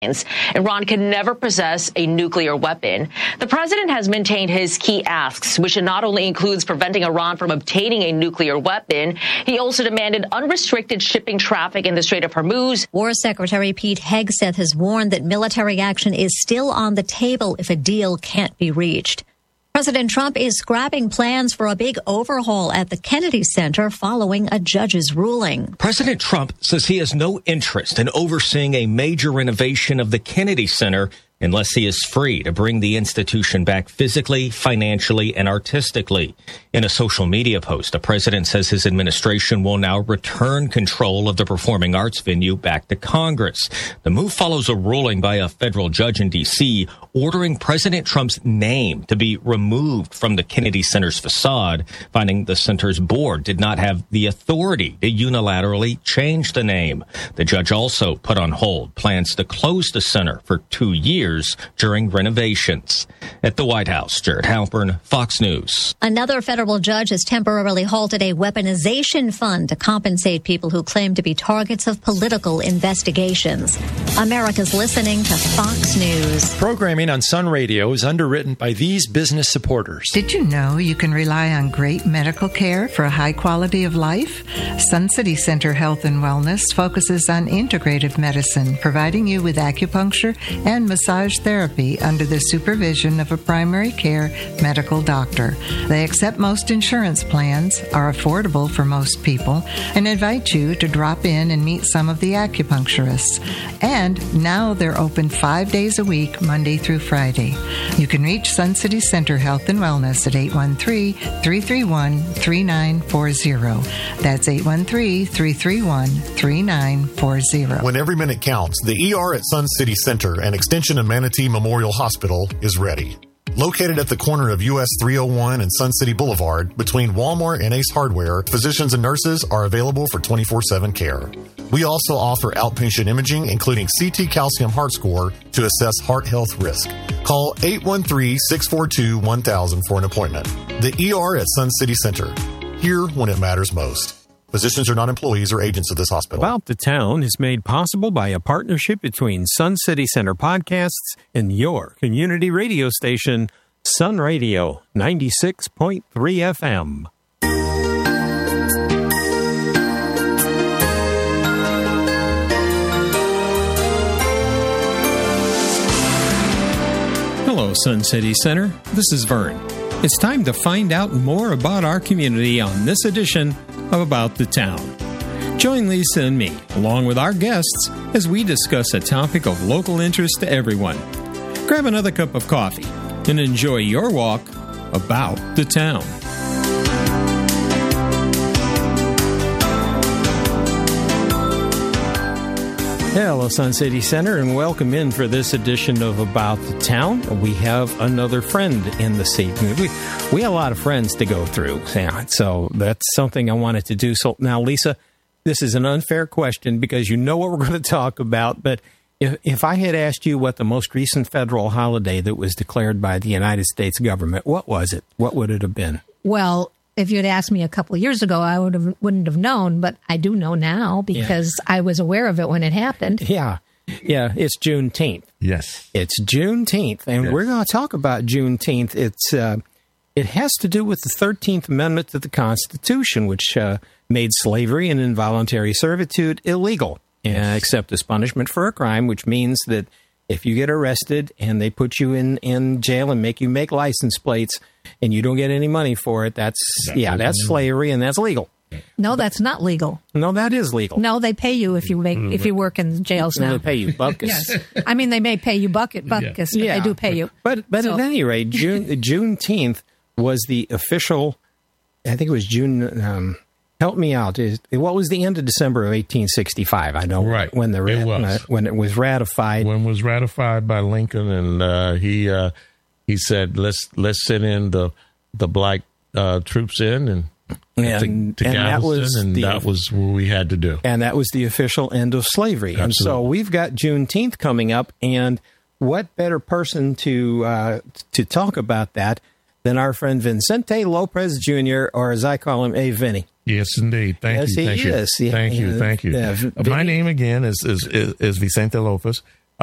Iran can never possess a nuclear weapon. The president has maintained his key asks, which not only includes preventing Iran from obtaining a nuclear weapon, he also demanded unrestricted shipping traffic in the Strait of Hormuz. War Secretary Pete Hegseth has warned that military action is still on the table if a deal can't be reached. President Trump is scrapping plans for a big overhaul at the Kennedy Center following a judge's ruling. President Trump says he has no interest in overseeing a major renovation of the Kennedy Center unless he is free to bring the institution back physically, financially, and artistically. In a social media post, the president says his administration will now return control of the performing arts venue back to Congress. The move follows a ruling by a federal judge in D.C. ordering President Trump's name to be removed from the Kennedy Center's facade, finding the center's board did not have the authority to unilaterally change the name. The judge also put on hold plans to close the center for 2 years during renovations. At the White House, Jared Halpern, Fox News. Another federal judge has temporarily halted a weaponization fund to compensate people who claim to be targets of political investigations. America's listening to Fox News. Programming on Sun Radio is underwritten by these business supporters. Did you know you can rely on great medical care for a high quality of life? Sun City Center Health and Wellness focuses on integrative medicine, providing you with acupuncture and massage therapy under the supervision of a primary care medical doctor. They accept most insurance plans, are affordable for most people, and invite you to drop in and meet some of the acupuncturists. And now they're open 5 days a week, Monday through Friday. You can reach Sun City Center Health and Wellness at 813-331-3940. That's 813-331-3940. When every minute counts, the ER at Sun City Center and Extension of Manatee Memorial Hospital is ready. Located at the corner of US 301 and Sun City Boulevard between Walmart and Ace Hardware, physicians and nurses are available for 24/7 care. We also offer outpatient imaging, including CT calcium heart score to assess heart health risk. Call 813-642-1000 for an appointment. The ER at Sun City Center. Here when it matters most. Physicians are not employees or agents of this hospital. About the Town is made possible by a partnership between Sun City Center Podcasts and your community radio station, Sun Radio 96.3 FM. Hello, Sun City Center. This is Vern. It's time to find out more about our community on this edition of About the Town. Join Lisa and me, along with our guests, as we discuss a topic of local interest to everyone. Grab another cup of coffee and enjoy your walk about the town. Hello, Sun City Center, and welcome in for this edition of About the Town. We have another friend in the seat. We have a lot of friends to go through, so that's something I wanted to do. So now, Lisa, this is an unfair question because you know what we're going to talk about, but if I had asked you what the most recent federal holiday that was declared by the United States government, what was it? What would it have been? Well, if you had asked me a couple of years ago, I wouldn't have known, but I do know now because I was aware of it when it happened. Yeah, it's Juneteenth. Yes. It's Juneteenth, and we're going to talk about Juneteenth. It has to do with the 13th Amendment to the Constitution, which made slavery and involuntary servitude illegal, except as punishment for a crime, which means that if you get arrested and they put you in jail and make you make license plates and you don't get any money for it, that's slavery and that's legal. No, that's not legal. No, that is legal. No, they pay you if you work in jails now. They pay you buckus. Yes. I mean, they may pay you buckus, but they do pay you. But at any rate, Juneteenth was the official, I think it was June, help me out. What was the end of December of 1865? I know when it was ratified. When it was ratified by Lincoln, and he said, let's send in the black troops in and to Galveston, and that was what we had to do. And that was the official end of slavery. Absolutely. And so we've got Juneteenth coming up, and what better person to talk about that than our friend Vicente Lopez Jr., or as I call him, Vinny. Yes, indeed. Thank you. Yes, he is. Thank you. Yeah, My name again is Vicente Lopez.